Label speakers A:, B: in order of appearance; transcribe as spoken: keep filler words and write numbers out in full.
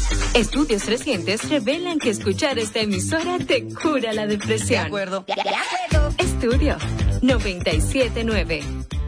A: Estudios recientes revelan que escuchar esta emisora te cura la depresión.
B: De acuerdo.
A: Estudio noventa y siete punto nueve.